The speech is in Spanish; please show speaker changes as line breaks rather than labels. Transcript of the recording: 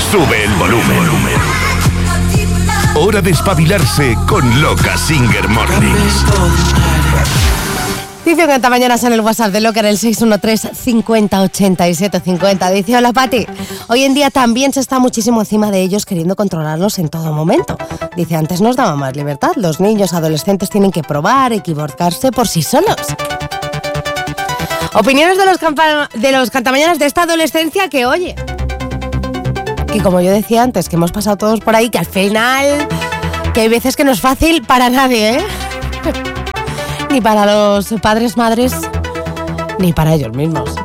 Sube el volumen. Hora de espabilarse con Loca Singer Mornings.
Dice que esta mañana en el WhatsApp de Loca en el 613 50 87 50. Dice: hola Pati, hoy en día también se está muchísimo encima de ellos queriendo controlarlos en todo momento. Dice: antes nos daba más libertad, los niños adolescentes tienen que probar, equivocarse por sí solos. Opiniones de los cantamañanas de esta adolescencia que oye, que como yo decía antes, que hemos pasado todos por ahí, que al final, que hay veces que no es fácil para nadie, ¿eh? Ni para los padres, madres, ni para ellos mismos.